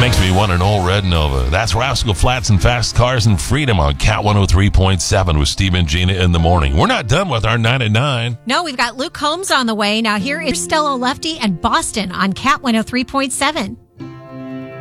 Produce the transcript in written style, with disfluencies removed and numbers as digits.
Makes me want an old red Nova. That's Rascal Flatts and Fast Cars and Freedom on Cat 103.7 with Steve and Gina in the morning. We're not done with our 9 at 9. No, we've got Luke Combs on the way. Now here is Stella Lefty and Boston on Cat 103.7.